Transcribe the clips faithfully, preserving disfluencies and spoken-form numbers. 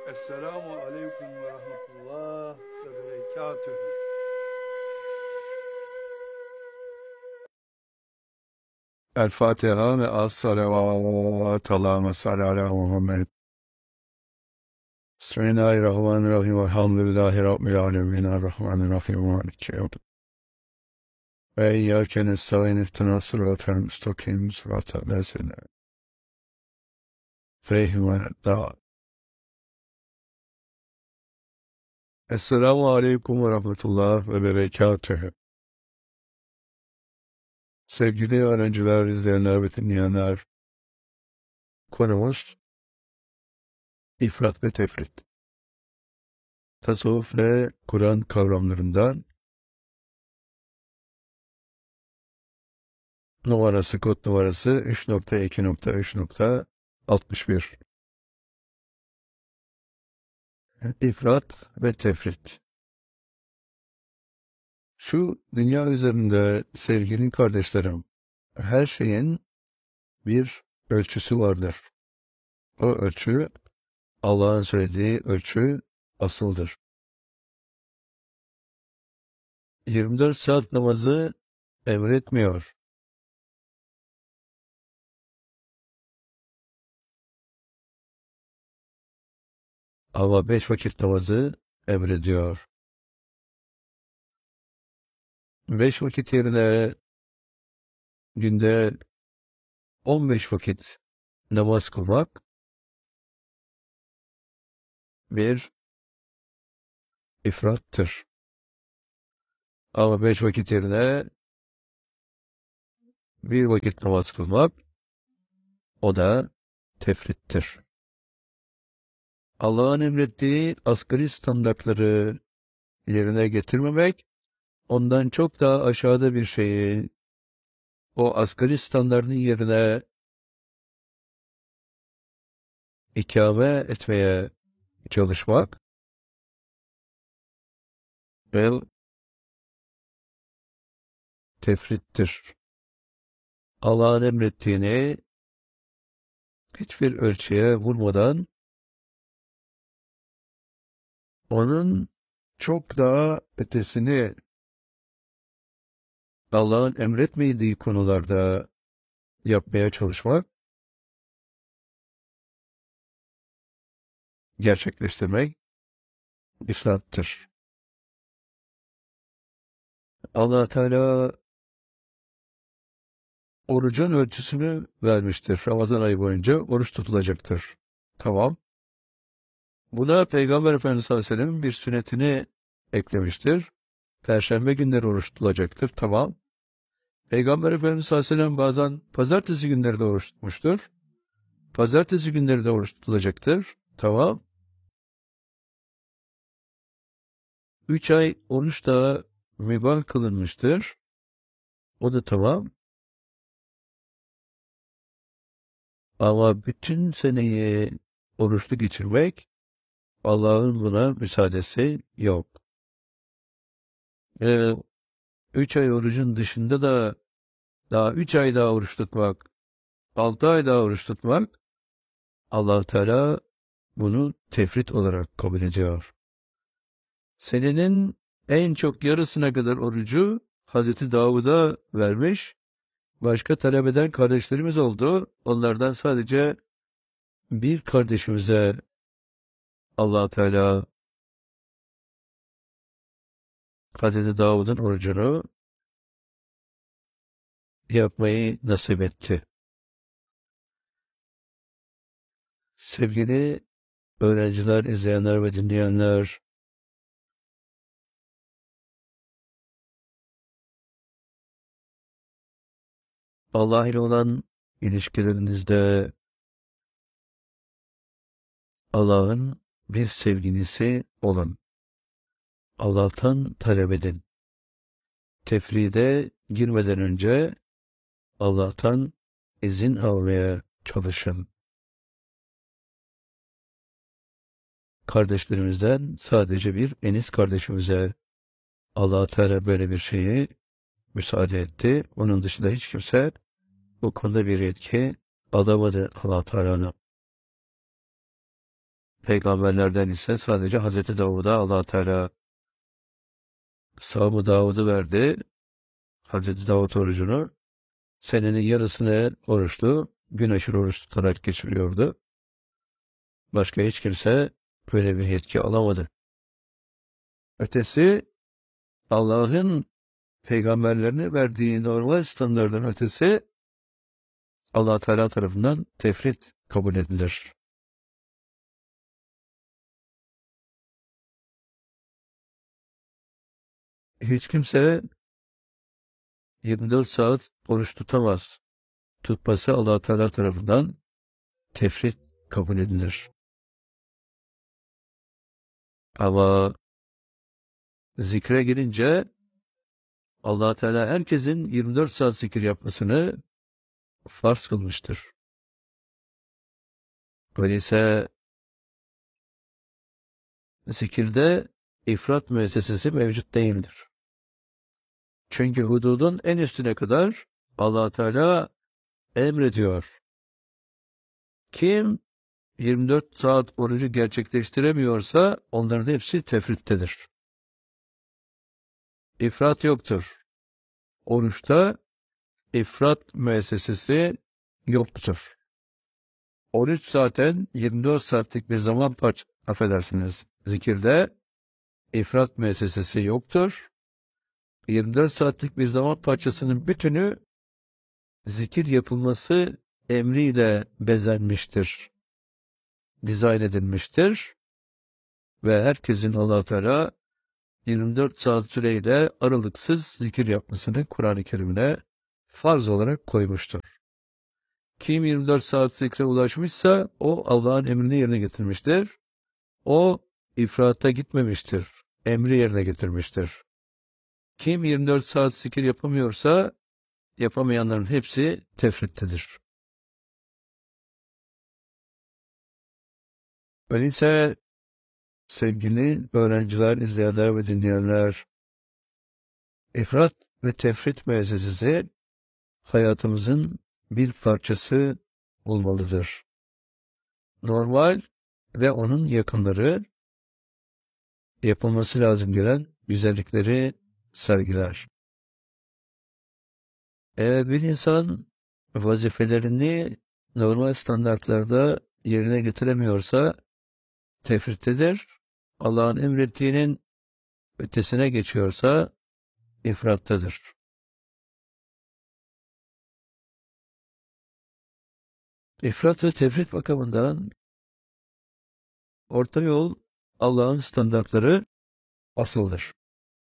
Esselamu aleyküm ve rahmetullah ve berekatühü. El Fatiha ve as-salavat. Allahümme salli ala Muhammed. Bismillahirrahmanirrahim. Elhamdülillahi Rabbil alemin. Errahmanirrahim. Maliki yevmiddin. Ve iyyâke nestaîn. İhdinas sıratal müstakîm. Sıratal lezîne feyhim ve dâ. Esselamu aleyküm ve rahmetullah ve berekatühü. Sevgili öğrenciler, izleyenler ve dinleyenler, konumuz ifrat ve tefrit. Tasavvuf ve Kur'an kavramlarından numarası, kod numarası üç nokta iki nokta üç nokta altmış bir. İfrat ve tefrit. Şu dünya üzerinde sevgili kardeşlerim, her şeyin bir ölçüsü vardır. O ölçü, Allah'ın söylediği ölçü asıldır. yirmi dört saat namazı emretmiyor. Ama beş vakit namazı emrediyor. Beş vakit yerine günde on beş vakit namaz kılmak bir ifrattır. Ama beş vakit yerine bir vakit namaz kılmak, o da tefrittir. Allah'ın emrettiği asgari standartları yerine getirmemek, ondan çok daha aşağıda bir şeyi o asgari standartın yerine ikame etmeye çalışmak ve tefrittir. Allah'ın emrettiğini hiçbir ölçüye vurmadan onun çok daha ötesini Allah'ın emretmediği konularda yapmaya çalışmak, gerçekleştirmek ifrattır. Allah Teala orucun ölçüsünü vermiştir. Ramazan ayı boyunca oruç tutulacaktır. Tamam. Buna Peygamber Efendimiz sallallahu aleyhi ve sellem'in bir sünnetini eklemiştir. Perşembe günleri oruç tutulacaktır. Tamam. Peygamber Efendimiz sallallahu aleyhi ve sellem bazen pazartesi günleri de oruç tutmuştur. Pazartesi günleri de oruç tutulacaktır. Tamam. Üç ay oruç da mübah kılınmıştır. O da tamam. Ama bütün seneyi oruçlu geçirmek, Allah'ın buna müsaadesi yok. Ee, üç ay orucun dışında da daha üç ay daha oruç tutmak, altı ay daha oruç tutmak, Allah Teala bunu tefrit olarak kabul ediyor. Senenin en çok yarısına kadar orucu Hazreti Davud'a vermiş, başka talep eden kardeşlerimiz oldu. Onlardan sadece bir kardeşimize Allah Teala Hazreti Davud'un orucunu yapmayı nasip etti. Sevgili öğrenciler, izleyenler ve dinleyenler, Allah ile olan ilişkilerinizde Allah'ın bir sevgilisi olun. Allah'tan talep edin. Tefride girmeden önce Allah'tan izin almaya çalışın. Kardeşlerimizden sadece bir Enis kardeşimize Allah Teala böyle bir şeyi müsaade etti. Onun dışında hiç kimse bu konuda bir yetki alamadı Allah Teala'nın. Peygamberlerden ise sadece Hazreti Davud'a Allah Teala Savı Davud'u verdi. Hazreti Davud orucunu senenin yarısını oruçlu, gün aşırı oruç tutarak geçiriyordu. Başka hiç kimse böyle bir yetki alamadı. Ötesi Allah'ın peygamberlerine verdiği normal standartların ötesi Allah Teala tarafından tefrit kabul edilir. Hiç kimse yirmi dört saat oruç tutamaz. Tutması Allah Teala tarafından tefrit kabul edilir. Ama zikre girince Allah Teala herkesin yirmi dört saat zikir yapmasını farz kılmıştır. Öyleyse zikirde ifrat müessesesi mevcut değildir. Çünkü hududun en üstüne kadar Allah Teala emrediyor. Kim yirmi dört saat orucu gerçekleştiremiyorsa onların hepsi tefrittedir. İfrat yoktur. Oruçta ifrat müessesesi yoktur. Oruç zaten yirmi dört saatlik bir zaman parça, affedersiniz, zikirde ifrat müessesesi yoktur. yirmi dört saatlik bir zaman parçasının bütünü zikir yapılması emriyle bezenmiştir, dizayn edilmiştir ve herkesin Allah Teala yirmi dört saat süreyle aralıksız zikir yapmasını Kur'an-ı Kerim'de farz olarak koymuştur. Kim yirmi dört saat zikre ulaşmışsa o Allah'ın emrini yerine getirmiştir. O ifrata gitmemiştir, emri yerine getirmiştir. Kim yirmi dört saat zikir yapamıyorsa yapamayanların hepsi tefrittedir. Öyleyse sevgili öğrenciler, izleyenler ve dinleyenler, ifrat ve tefrit müessesesi hayatımızın bir parçası olmalıdır. Normal ve onun yakınları yapılması lazım gelen güzellikleri sergiler. Eğer bir insan vazifelerini normal standartlarda yerine getiremiyorsa tefrittedir. Allah'ın emrettiğinin ötesine geçiyorsa ifrattadır. İfrat ve tefrit bakımından orta yol Allah'ın standartları asıldır.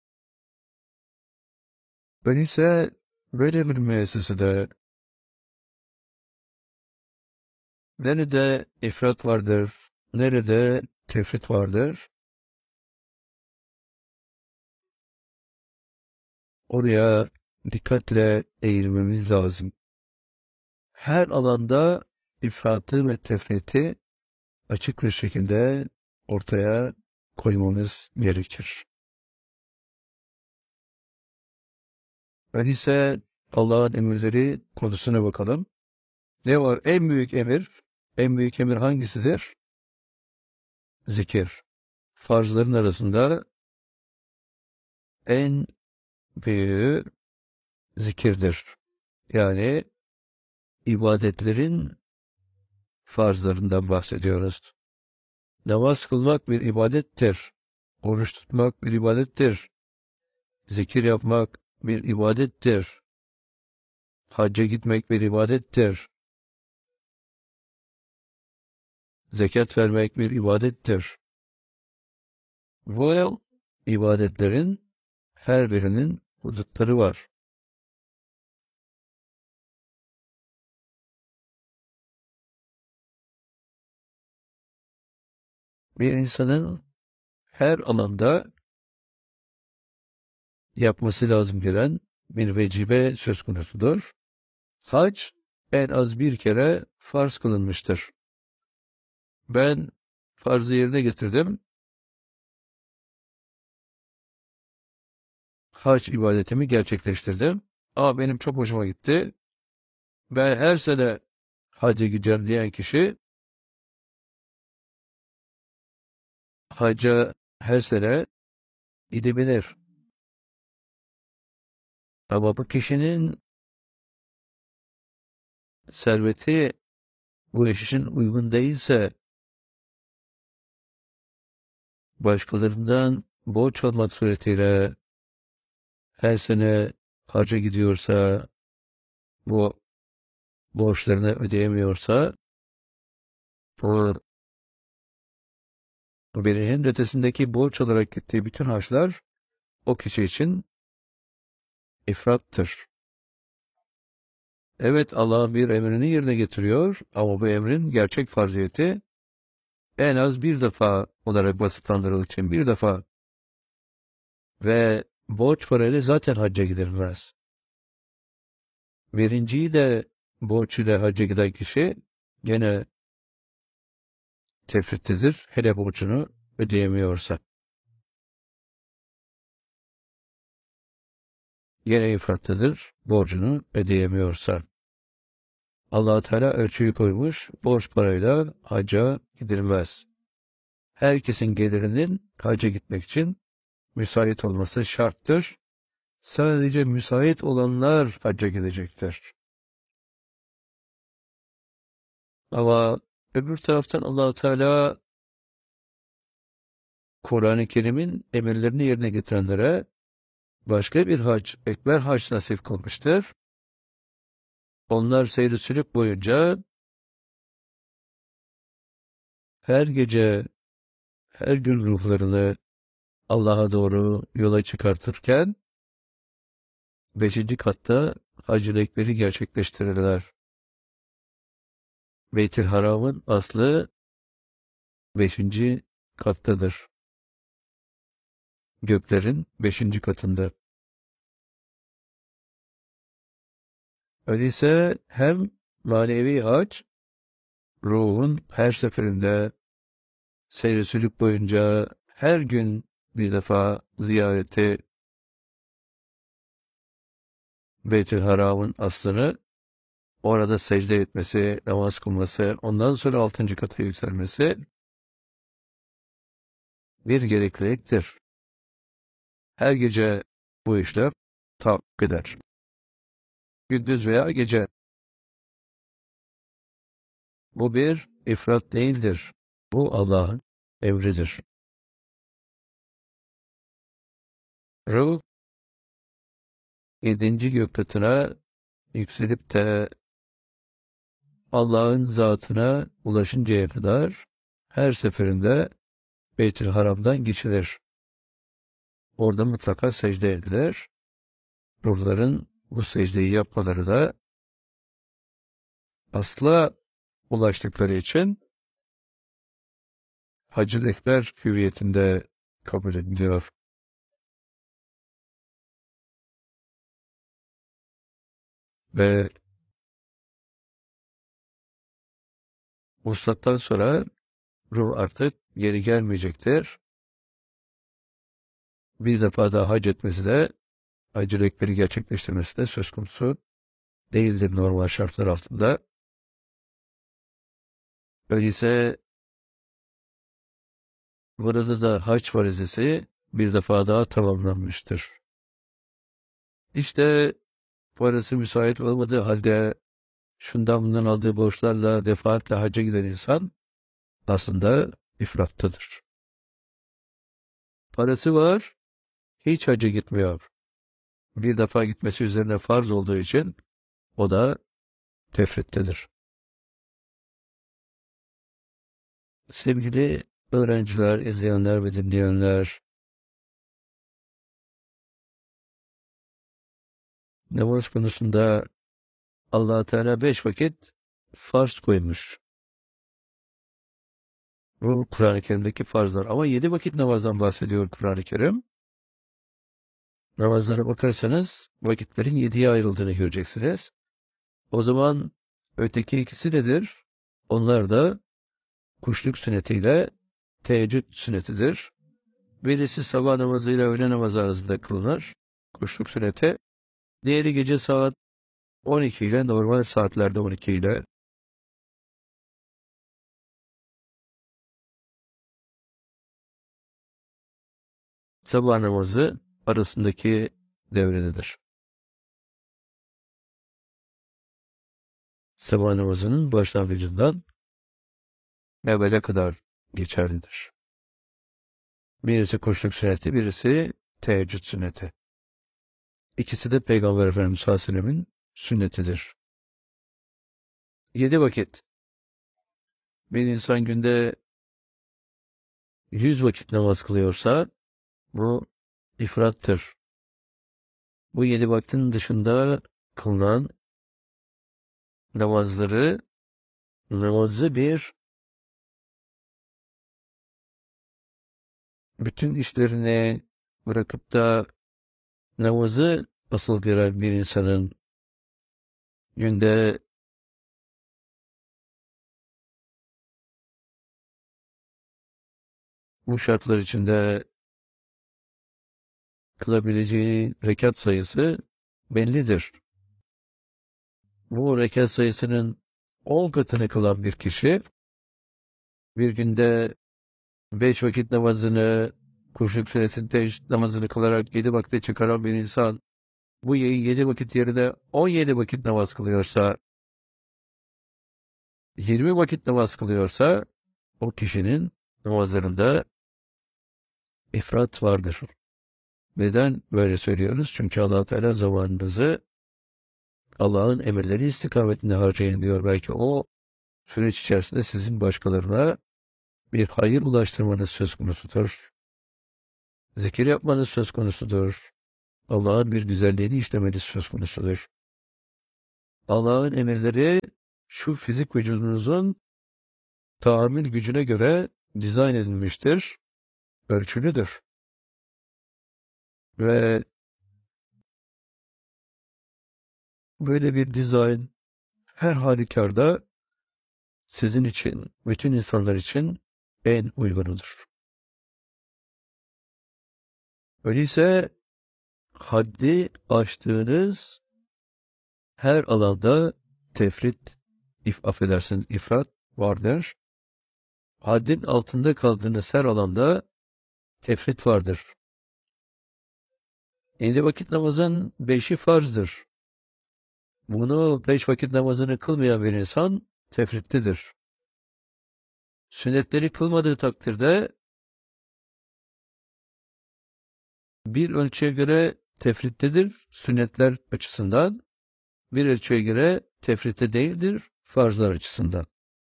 Öyleyse böyle bir müessesede nerede ifrat vardır, nerede tefrit vardır, oraya dikkatle eğilmemiz lazım. Her alanda ifratı ve tefriti açık bir şekilde ortaya koymamız gerekir. Öyleyse Allah'ın emirleri konusuna bakalım. Ne var? En büyük emir, en büyük emir hangisidir? Zikir. Farzların arasında en büyüğü zikirdir. Yani ibadetlerin farzlarından bahsediyoruz. Namaz kılmak bir ibadettir. Oruç tutmak bir ibadettir. Zikir yapmak bir ibadettir. Hacca gitmek bir ibadettir. Zekat vermek bir ibadettir. Bu ibadetlerin her birinin hudutları var. Bir insanın her alanda yapması lazım gelen bir vecibe söz konusudur. Hac en az bir kere farz kılınmıştır. Ben farzı yerine getirdim. Hac ibadetimi gerçekleştirdim. Ama benim çok hoşuma gitti. Ben her sene hacca gideceğim diyen kişi hacca her sene gidebilir. Ama bu kişinin serveti bu iş için uygun değilse, başkalarından borç almak suretiyle her sene hacca gidiyorsa, bu borçlarını ödeyemiyorsa, bu birinin ötesindeki borç olarak gittiği bütün harçlar o kişi için ifrattır. Evet, Allah bir emrini yerine getiriyor ama bu emrin gerçek farziyeti en az bir defa olarak vasıflandırıldığı için bir defa ve borç parayla zaten hacca gidilmez. Birinciyi de borç ile hacca giden kişi gene tefrittedir, hele borcunu ödeyemiyorsa. Gene ifrattadır, borcunu ödeyemiyorsa. Allah Teala ölçüyü koymuş, borç parayla hacca gidilmez. Herkesin gelirinin hacca gitmek için müsait olması şarttır. Sadece müsait olanlar hacca gidecektir. Ama öbür taraftan Allah Teala Kur'an-ı Kerim'in emirlerini yerine getirenlere başka bir hac, ekber hac nasip kılmıştır. Onlar seyri sülük boyunca her gece, her gün ruhlarını Allah'a doğru yola çıkartırken beşinci katta hac-ı ekberi gerçekleştirirler. Beyt-i Haram'ın aslı beşinci kattadır. Göklerin beşinci katında. Öyleyse hem manevi hac, ruhun her seferinde seyri sülük boyunca her gün bir defa ziyareti Beyt-i Haram'ın aslını, orada secde etmesi, namaz kılması, ondan sonra altıncı kata yükselmesi bir gerekliliktir. Her gece bu işlem tahakkuk eder. Gündüz veya gece. Bu bir ifrat değildir. Bu Allah'ın emridir. Ruh, yedinci gök katına yükselip de Allah'ın zatına ulaşıncaya kadar her seferinde Beyt-i Haram'dan geçilir. Orada mutlaka secde edilir. Ruhların bu secdeyi yapmaları da asla ulaştıkları için Hac-ı Ekber hüviyetinde kabul ediliyor. Ve vuslattan sonra ruh artık geri gelmeyecektir. Bir defa daha hac etmesi de, Hac-ı Ekber'i gerçekleştirmesi de söz konusu değildir normal şartlar altında. Öyleyse burada da hac farizesi bir defa daha tamamlanmıştır. İşte parası müsait olmadığı halde şundan bundan aldığı borçlarla defaatle hacca giden insan aslında ifrattadır. Parası var, hiç hacca gitmiyor. Bir defa gitmesi üzerine farz olduğu için o da tefrittedir. Sevgili öğrenciler, izleyenler ve dinleyenler, namaz konusunda Allah Teala beş vakit farz koymuş. Bu Kur'an-ı Kerim'deki farzlar. Ama yedi vakit namazdan bahsediyor Kur'an-ı Kerim. Namazlara bakarsanız vakitlerin yediye ayrıldığını göreceksiniz. O zaman öteki ikisi nedir? Onlar da kuşluk sünnetiyle teheccüd sünnetidir. Birisi sabah namazıyla öğle namazı arasında kılınır. Kuşluk sünneti. Diğeri gece saat on iki ile, normal saatlerde on iki ile sabah namazı arasındaki devrededir. Sabah namazının başlangıcından evvele kadar geçerlidir. Birisi kuşluk sünneti, birisi teheccüd sünneti. İkisi de Peygamber Efendimiz sallallahu aleyhi ve sellem'in sünnetidir. Yedi vakit. Bir insan günde yüz vakit namaz kılıyorsa bu ifrattır. Bu yedi vaktin dışında kılınan namazları, namazı bir bütün işlerini bırakıp da namazı asıl gören bir insanın günde bu şartlar içinde kılabileceği rekat sayısı bellidir. Bu rekat sayısının on katını kılan bir kişi bir günde beş vakit namazını, kuşluk süresinde teheccüd namazını kılarak yedi vakte çıkaran bir insan bu yedi vakit yerine on yedi vakit namaz kılıyorsa, yirmi vakit namaz kılıyorsa o kişinin namazlarında ifrat vardır. Neden böyle söylüyoruz? Çünkü Allah Teala zamanınızı Allah'ın emirleri istikametinde harcayın diyor. Belki o süreç içerisinde sizin başkalarına bir hayır ulaştırmanız söz konusudur. Zikir yapmanız söz konusudur. Allah'ın bir güzelliğini işlemeniz söz konusudur. Allah'ın emirleri şu fizik vücudunuzun tahammül gücüne göre dizayn edilmiştir, ölçülüdür. Ve böyle bir dizayn her halükarda sizin için, bütün insanlar için en uygunudur. Öyleyse haddi aştığınız her alanda tefrit, if, affedersiniz, ifrat vardır. Haddin altında kaldığınız her alanda tefrit vardır. Yedi vakit namazın beşi farzdır. Bunu beş vakit namazını kılmayan bir insan tefritlidir. Sünnetleri kılmadığı takdirde bir ölçüye göre tefritlidir sünnetler açısından, bir ölçüye göre tefritte değildir farzlar açısından.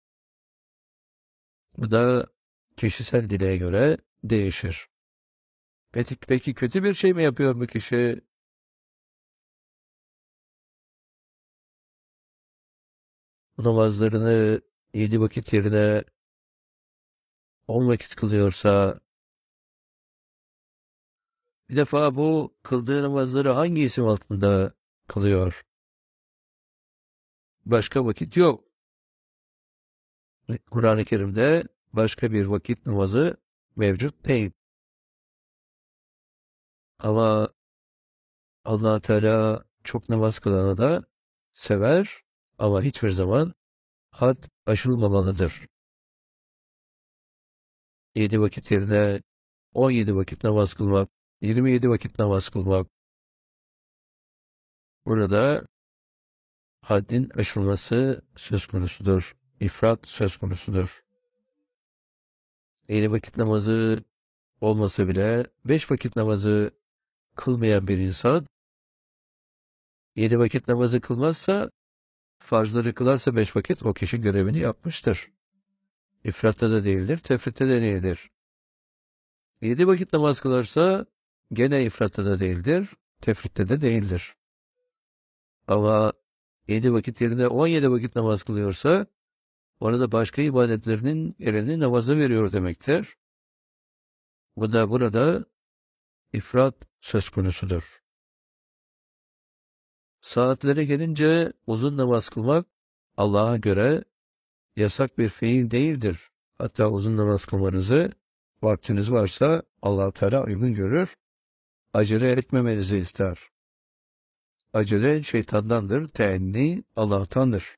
Bu da kişisel dileğe göre değişir. Peki, peki kötü bir şey mi yapıyor bu kişi? Namazlarını yedi vakit yerine on vakit kılıyorsa, bir defa bu kıldığı namazları hangi isim altında kılıyor? Başka vakit yok. Kur'an-ı Kerim'de başka bir vakit namazı mevcut değil. Ama Allah Teala çok namaz kılanı da sever ama hiçbir zaman had aşılmamalıdır. Yedi vakit yerine on yedi vakit namaz kılmak, yirmi yedi vakit namaz kılmak, burada haddin aşılması söz konusudur. İfrat söz konusudur. Yedi vakit namazı olmasa bile beş vakit namazı kılmayan bir insan, yedi vakit namazı kılmazsa, farzları kılarsa beş vakit o kişi görevini yapmıştır. İfratta da değildir, tefritte de değildir. Yedi vakit namaz kılarsa gene ifratta da değildir, tefritte de değildir. Ama yedi vakit yerine on yedi vakit namaz kılıyorsa, orada başka ibadetlerinin yerini namaza veriyor demektir. Bu da burada ifrat söz konusudur. Saatlere gelince uzun namaz kılmak Allah'a göre yasak bir fiil değildir. Hatta uzun namaz kılmanızı vaktiniz varsa Allah Teala uygun görür. Acele etmemenizi ister. Acele şeytandandır, teenni Allah'tandır.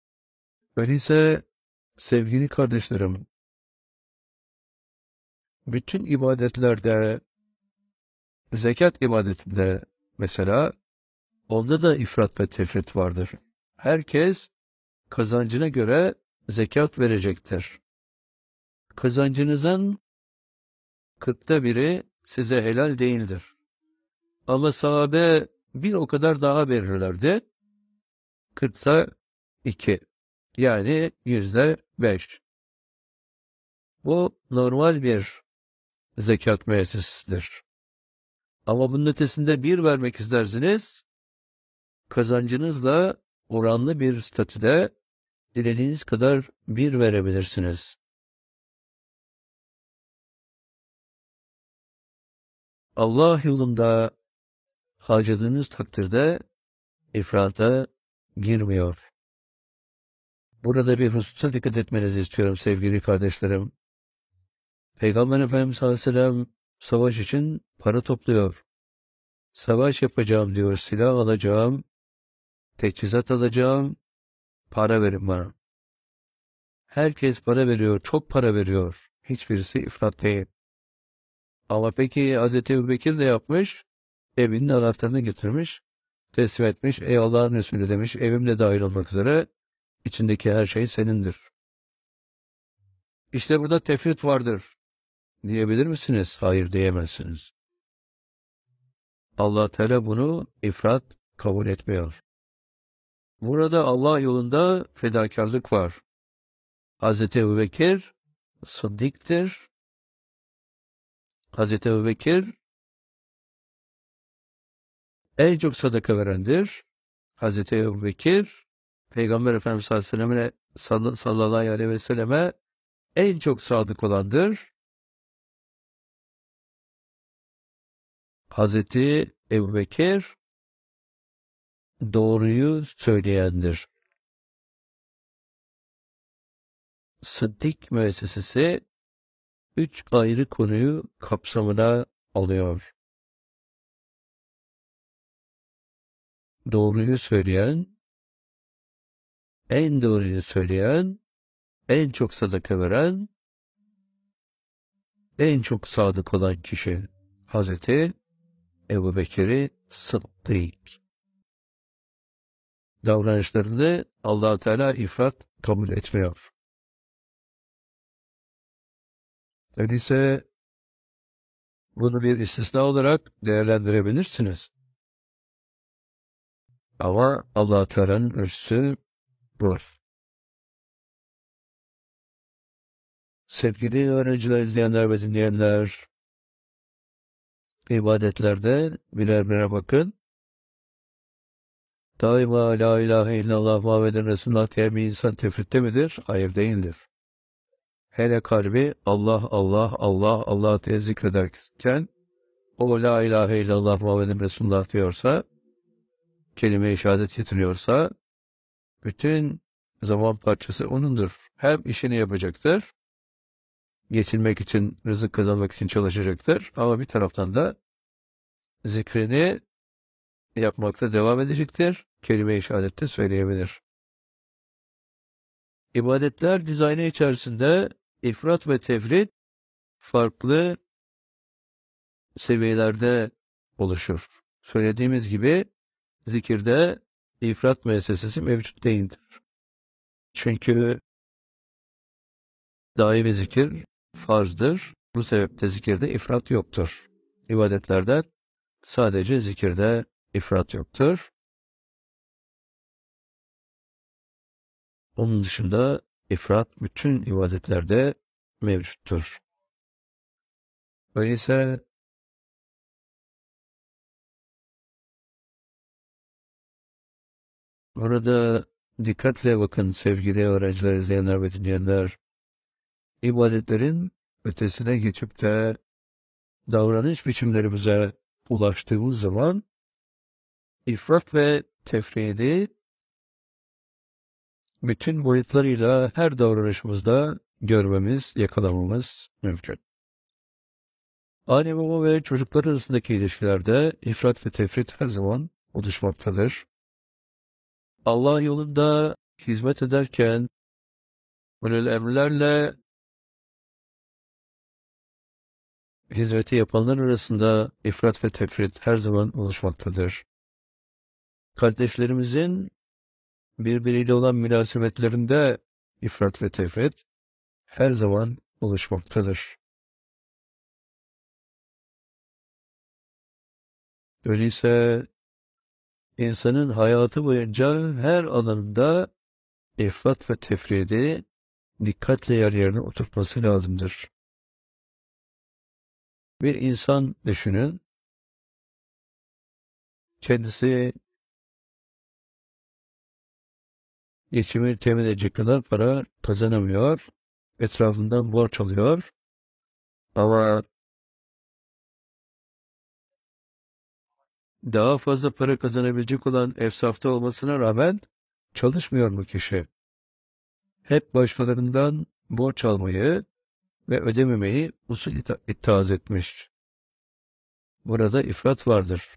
Öyleyse sevgili kardeşlerim, bütün ibadetlerde, zekat ibadetinde mesela, onda da ifrat ve tefrit vardır. Herkes kazancına göre zekat verecektir. Kazancınızın kırkta biri size helal değildir. Ama sahabe bir o kadar daha verirlerdi. Kırkta iki. Yani yüzde beş. Bu normal bir zekat müessesesidir. Ama bunun ötesinde bir vermek isterseniz, kazancınızla oranlı bir statüde dilediğiniz kadar bir verebilirsiniz. Allah yolunda harcadığınız takdirde ifrata girmiyor. Burada bir hususa dikkat etmenizi istiyorum sevgili kardeşlerim. Peygamber Efendimiz sallallahu aleyhi ve sellem savaş için para topluyor. Savaş yapacağım diyor, silah alacağım, teçhizat alacağım, para verin bana. Herkes para veriyor, çok para veriyor. Hiçbirisi ifrat değil. Ama peki Hazreti Ebubekir de yapmış, evinin anahtarını getirmiş, teslim etmiş, ey Allah'ın Resulü demiş, evim de dahil olmak üzere, içindeki her şey senindir. İşte burada tefrit vardır. Diyebilir misiniz? Hayır diyemezsiniz. Allah Teala bunu ifrat kabul etmiyor. Burada Allah yolunda fedakarlık var. Hazreti Ebubekir sıddıktır. Hazreti Ebubekir en çok sadaka verendir. Hazreti Ebubekir Peygamber Efendimiz sallallahu aleyhi ve selleme en çok sadık olandır. Hazreti Ebubekir doğruyu söyleyendir. Sıddık müessesesi üç ayrı konuyu kapsamına alıyor. Doğruyu söyleyen, en doğruyu söyleyen, en çok sadaka veren, en çok sadık olan kişi Hazreti Ebubekir Sıddık. Davranışlarını Allah-u Teala ifrat kabul etmiyor. Öyleyse bunu bir istisna olarak değerlendirebilirsiniz. Ama Allah-u Teala'nın ölçüsü bu. Sevgili öğrenciler, izleyenler ve dinleyenler, ibadetlerde birer birer bakın. Daima la ilahe illallah Muhammeden Resulullah diye bir insan tefritte midir? Hayır değildir. Hele kalbi Allah, Allah, Allah, Allah diye zikrederken o la ilahe illallah Muhammeden Resulullah diyorsa, kelime-i şehadet getiriyorsa, bütün zaman parçası onundur. Hem işini yapacaktır, geçinmek için, rızık kazanmak için çalışacaktır. Ama bir taraftan da zikrini yapmakta devam edecektir. Kelime-i şehadette söyleyebilir. İbadetler dizaynı içerisinde ifrat ve tefrit farklı seviyelerde oluşur. Söylediğimiz gibi zikirde ifrat müessesesi mevcut değildir. Çünkü daimi zikir farzdır. Bu sebeple zikirde ifrat yoktur. İbadetlerden sadece zikirde ifrat yoktur. Onun dışında ifrat bütün ibadetlerde mevcuttur. Öyleyse burada dikkatle bakın sevgili öğrenciler, izleyenler ve dinleyenler. İbadetlerin ötesine geçip de davranış biçimlerimize ulaştığımız zaman ifrat ve tefridi bütün boyutlarıyla her davranışımızda görmemiz, yakalamamız mümkün. Anne baba ve çocuklar arasındaki ilişkilerde ifrat ve tefrit her zaman oluşmaktadır. Allah yolunda hizmet ederken ulul emrlerle hizmeti yapanlar arasında ifrat ve tefrit her zaman oluşmaktadır. Kardeşlerimizin birbiriyle olan münasebetlerinde ifrat ve tefrit her zaman oluşmaktadır. Öyleyse insanın hayatı boyunca her alanında ifrat ve tefridi dikkatle yer yerine oturtması lazımdır. Bir insan düşünün, kendisi geçimini temin edecek kadar para kazanamıyor, etrafından borç alıyor ama daha fazla para kazanabilecek olan efsafta olmasına rağmen çalışmıyor bu kişi. Hep başkalarından borç almayı ve ödememeyi usul ita- ittihaz etmiş. Burada ifrat vardır.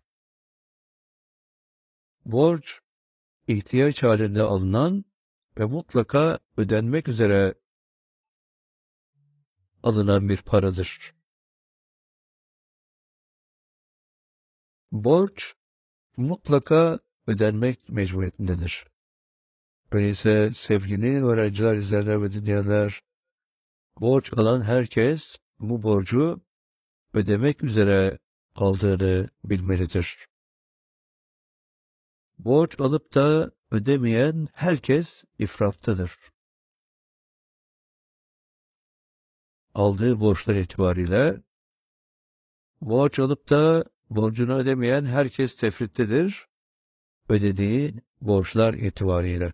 Borç, ihtiyaç halinde alınan ve mutlaka ödenmek üzere alınan bir paradır. Borç, mutlaka ödenmek mecburiyetindedir. Öyleyse sevgili öğrenciler, izleyenler ve dinleyenler, borç alan herkes bu borcu ödemek üzere aldığını bilmelidir. Borç alıp da ödemeyen herkes ifrattadır. Aldığı borçlar itibariyle borç alıp da borcunu ödemeyen herkes tefrittedir. Ödediği borçlar itibariyle.